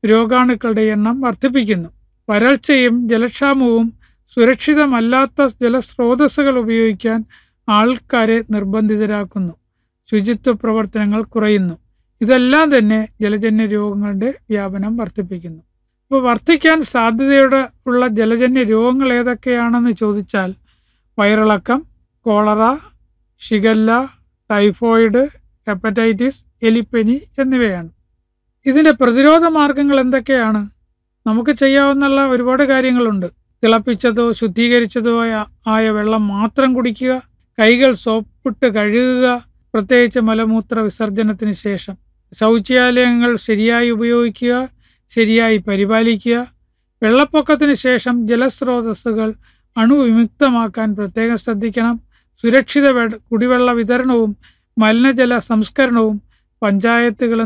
രോഗാണുക്കളുടെ എണ്ണം വർദ്ധിപ്പിക്കുന്നു. വരൾച്ചയും ജലക്ഷാമവും സുരക്ഷിതമല്ലാത്ത ജലസ്രോതസ്സുകൾ ഉപയോഗിക്കാൻ ആൾക്കാരെ നിർബന്ധിതരാക്കുന്നു. ശുചിത്വ പ്രവർത്തനങ്ങൾ കുറയുന്നു. ഇതെല്ലാം തന്നെ ജലജന്യ രോഗങ്ങളുടെ വ്യാപനം വർദ്ധിപ്പിക്കുന്നു. ഇപ്പോൾ വർദ്ധിക്കാൻ സാധ്യതയോടെ ഉള്ള ജലജന്യ രോഗങ്ങൾ ഏതൊക്കെയാണെന്ന് ചോദിച്ചാൽ വയറിളക്കം, കോളറ, ഷിഗല്ല, ടൈഫോയിഡ്, ഹെപ്പറ്റൈറ്റിസ്, എലിപ്പനി എന്നിവയാണ്. ഇതിൻ്റെ പ്രതിരോധ മാർഗങ്ങൾ എന്തൊക്കെയാണ്? നമുക്ക് ചെയ്യാവുന്ന ഒരുപാട് കാര്യങ്ങളുണ്ട്. തിളപ്പിച്ചതോ ശുദ്ധീകരിച്ചതോ ആയ വെള്ളം മാത്രം കുടിക്കുക, കൈകൾ സോപ്പിട്ട് കഴുകുക, പ്രത്യേകിച്ച് മലമൂത്ര വിസർജനത്തിന് ശേഷം, ശൗചാലയങ്ങൾ ശരിയായി ഉപയോഗിക്കുക, ശരിയായി പരിപാലിക്കുക, വെള്ളപ്പൊക്കത്തിന് ശേഷം ജലസ്രോതസ്സുകൾ അണുവിമുക്തമാക്കാൻ പ്രത്യേകം ശ്രദ്ധിക്കണം. സുരക്ഷിത കുടിവെള്ള വിതരണവും മലിനജല സംസ്കരണവും പഞ്ചായത്തുകളും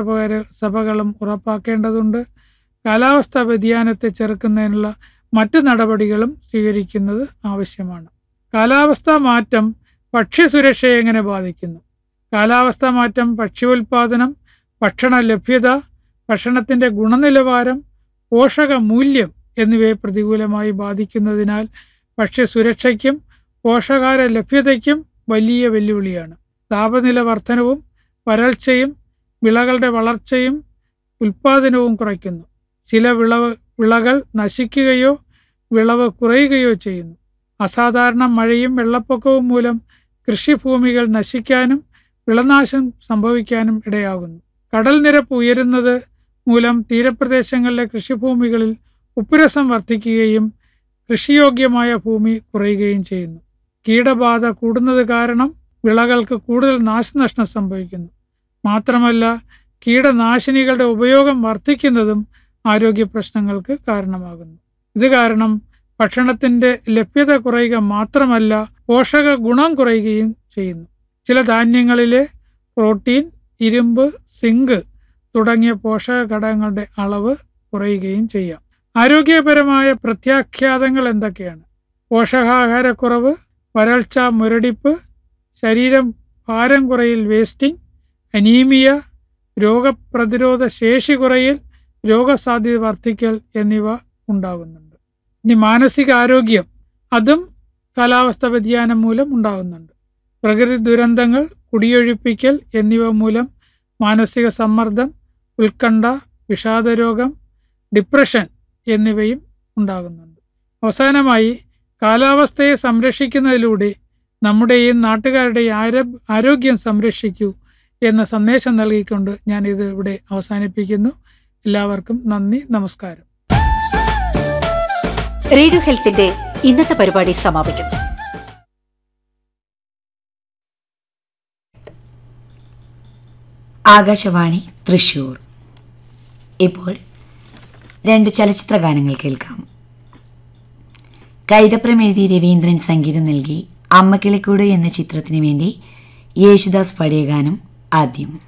നഗരസഭകളും ഉറപ്പാക്കേണ്ടതുണ്ട്. കാലാവസ്ഥാ വ്യതിയാനത്തെ ചെറുക്കുന്നതിനുള്ള മറ്റ് നടപടികളും സ്വീകരിക്കുന്നത് ആവശ്യമാണ്. കാലാവസ്ഥാ മാറ്റം ഭക്ഷ്യസുരക്ഷയെ എങ്ങനെ ബാധിക്കുന്നു? കാലാവസ്ഥാ മാറ്റം ഭക്ഷ്യോൽപാദനം, ഭക്ഷണ ലഭ്യത, ഭക്ഷണത്തിൻ്റെ ഗുണനിലവാരം, പോഷകമൂല്യം എന്നിവയെ പ്രതികൂലമായി ബാധിക്കുന്നതിനാൽ ഭക്ഷ്യസുരക്ഷയ്ക്കും പോഷകാഹാര ലഭ്യതയ്ക്കും വലിയ വെല്ലുവിളിയാണ്. താപനില വർധനവും വരൾച്ചയും വിളകളുടെ വളർച്ചയും ഉൽപാദനവും കുറയ്ക്കുന്നു. ചില വിളകൾ നശിക്കുകയോ വിളവ് കുറയുകയോ ചെയ്യുന്നു. അസാധാരണ മഴയും വെള്ളപ്പൊക്കവും മൂലം കൃഷിഭൂമികൾ നശിക്കാനും വിളനാശം സംഭവിക്കാനും ഇടയാകുന്നു. കടൽ നിരപ്പ് ഉയരുന്നത് മൂലം തീരപ്രദേശങ്ങളിലെ കൃഷിഭൂമികളിൽ ഉപ്പുരസം വർദ്ധിക്കുകയും കൃഷിയോഗ്യമായ ഭൂമി കുറയുകയും ചെയ്യുന്നു. കീടബാധ കൂടുന്നത് കാരണം വിളകൾക്ക് കൂടുതൽ നാശനഷ്ടം സംഭവിക്കുന്നു. മാത്രമല്ല, കീടനാശിനികളുടെ ഉപയോഗം വർദ്ധിക്കുന്നതും ആരോഗ്യ പ്രശ്നങ്ങൾക്ക് കാരണമാകുന്നു. ഇത് കാരണം ഭക്ഷണത്തിൻ്റെ ലഭ്യത കുറയുക മാത്രമല്ല, പോഷക ഗുണം കുറയുകയും ചെയ്യുന്നു. ചില ധാന്യങ്ങളിലെ പ്രോട്ടീൻ, ഇരുമ്പ്, സിങ്ക് തുടങ്ങിയ പോഷക ഘടകങ്ങളുടെ അളവ് കുറയുകയും ചെയ്യാം. ആരോഗ്യപരമായ പ്രത്യാഘാതങ്ങൾ എന്തൊക്കെയാണ്? പോഷകാഹാരക്കുറവ്, വരൾച്ച, മുരടിപ്പ്, ശരീരം ഭാരം കുറയൽ, വേസ്റ്റിംഗ്, അനീമിയ, രോഗപ്രതിരോധ ശേഷി കുറയൽ, രോഗസാധ്യത വർദ്ധിക്കൽ എന്നിവ ഉണ്ടാകുന്നുണ്ട്. ഇനി മാനസികാരോഗ്യം, അതും കാലാവസ്ഥാ വ്യതിയാനം മൂലം ഉണ്ടാകുന്നുണ്ട്. പ്രകൃതി ദുരന്തങ്ങൾ, കുടിയൊഴിപ്പിക്കൽ എന്നിവ മൂലം മാനസിക സമ്മർദ്ദം, ഉത്കണ്ഠ, വിഷാദരോഗം, ഡിപ്രഷൻ എന്നിവയും ഉണ്ടാകുന്നുണ്ട്. അവസാനമായി, കാലാവസ്ഥയെ സംരക്ഷിക്കുന്നതിലൂടെ നമ്മുടെയും നാട്ടുകാരുടെയും ആരോഗ്യം സംരക്ഷിക്കൂ എന്ന സന്ദേശം നൽകിക്കൊണ്ട് ഞാനിത് ഇവിടെ അവസാനിപ്പിക്കുന്നു. എല്ലാവർക്കും നന്ദി, നമസ്കാരം. റേഡിയോ ഹെൽത്തിന്റെ ഇന്നത്തെ പരിപാടി സമാപിക്കുന്നു. ആകാശവാണി തൃശൂർ. ഇപ്പോൾ 2 ചലച്ചിത്ര ഗാനങ്ങൾ കേൾക്കാം. കൈതപ്രം എഴുതി രവീന്ദ്രൻ സംഗീതം നൽകി അമ്മക്കിളിക്കൂട് എന്ന ചിത്രത്തിനു വേണ്ടി യേശുദാസ് പാടിയ ഗാനം ആദ്യം.